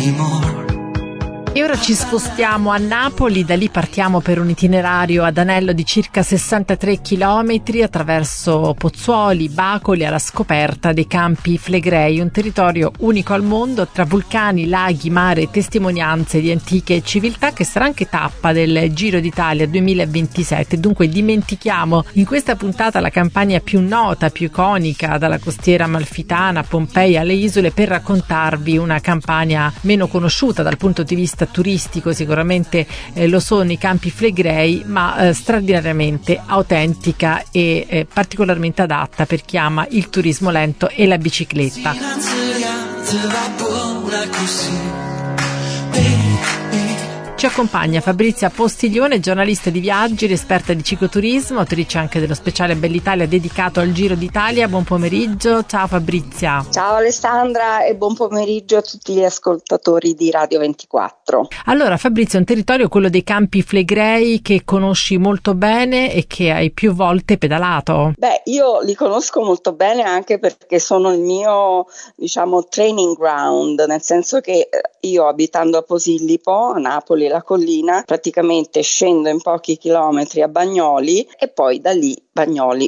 E ora ci spostiamo a Napoli, da lì partiamo per un itinerario ad anello di circa 63 chilometri attraverso Pozzuoli, Bacoli, alla scoperta dei Campi Flegrei, un territorio unico al mondo tra vulcani, laghi, mare e testimonianze di antiche civiltà, che sarà anche tappa del Giro d'Italia 2027. Dunque dimentichiamo in questa puntata la campagna più nota, più iconica, dalla costiera amalfitana, Pompei alle isole, per raccontarvi una campagna meno conosciuta dal punto di vista turistico. Sicuramente lo sono i Campi Flegrei, ma straordinariamente autentica e particolarmente adatta per chi ama il turismo lento e la bicicletta. Ci accompagna Fabrizia Postiglione, giornalista di viaggi ed esperta di cicloturismo, autrice anche dello speciale Bell'Italia dedicato al Giro d'Italia. Buon pomeriggio, ciao Fabrizia. Ciao Alessandra e buon pomeriggio a tutti gli ascoltatori di Radio 24. Allora Fabrizia, un territorio, quello dei Campi Flegrei, che conosci molto bene e che hai più volte pedalato. Beh, io li conosco molto bene anche perché sono il mio, training ground, nel senso che io, abitando a Posillipo, a Napoli, la collina, praticamente scendo in pochi chilometri a Bagnoli e poi da lì Bagnoli